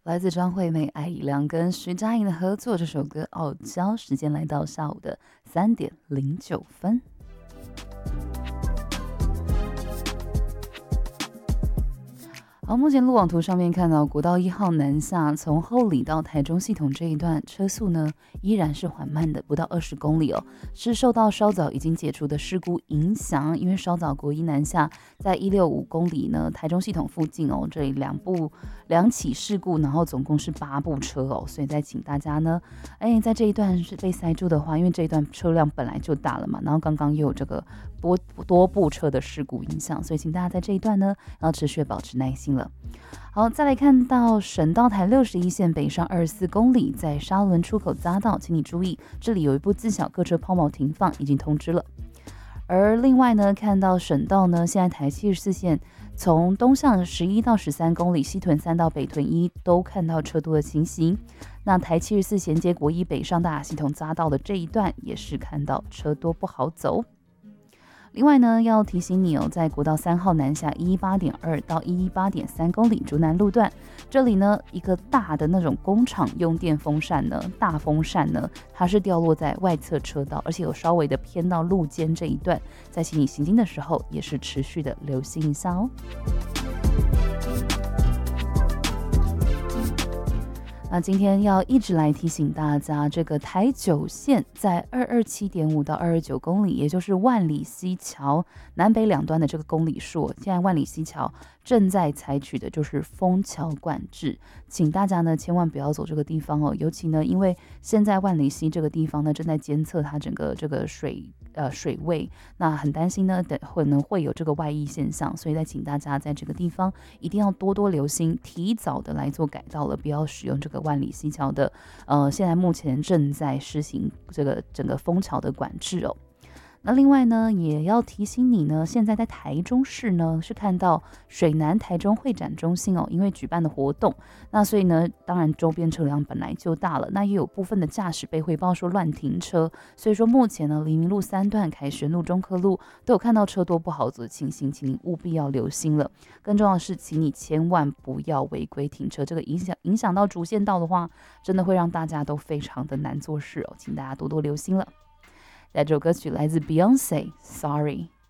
来自张惠妹、艾怡良跟徐佳莹的合作，这首歌《傲娇》。时间来到下午的3:09。好，目前路网图上面看到国道1号南下，从后里到台中系统这一段车速呢依然是缓慢的，不到20公里哦，是受到稍早已经解除的事故影响。因为稍早国一南下在165公里呢，台中系统附近哦，这里两起事故，然后总共是8部车哦，所以再请大家呢，在这一段是被塞住的话，因为这一段车辆本来就大了嘛，然后刚刚又有这个多部车的事故影响，所以请大家在这一段呢要持续保持耐心了。好，再来看到省道台61线北上24公里，在沙仑出口匝道，请你注意，这里有一部自小客车抛锚停放，已经通知了。而另外呢，看到省道呢，现在台74线从东向11到13公里，西屯3到北屯1都看到车多的情形。那台74衔接国一北上大雅系统匝道的这一段，也是看到车多不好走。另外呢，要提醒你哦，在国道3号南下118.2到118.3公里竹南路段，这里呢一个大的那种工厂用电风扇呢，大风扇呢，它是掉落在外侧车道，而且有稍微的偏到路肩这一段，在请你行经的时候，也是持续的留心一下哦。那今天要一直来提醒大家，这个台9线在227.5到229公里，也就是万里溪桥南北两端的这个公里数，现在万里溪桥正在采取的就是封桥管制，请大家呢千万不要走这个地方哦，尤其呢，因为现在万里溪这个地方呢正在监测它整个这个水位，那很担心呢可能会有这个外溢现象，所以再请大家在这个地方一定要多多留心，提早的来做改道了，不要使用这个万里溪桥的现在目前正在施行这个整个封桥的管制哦。那另外呢，也要提醒你呢，现在在台中市呢是看到水南台中会展中心哦，因为举办的活动，那所以呢，当然周边车辆本来就大了，那也有部分的驾驶被汇报说乱停车，所以说目前呢，黎明路3段、凯旋路、中科路都有看到车多不好走的情形，请你务必要留心了。更重要的是，请你千万不要违规停车，这个影响到主线道的话，真的会让大家都非常的难做事哦，请大家多多留心了。这首歌曲来自 Beyonce， Sorry。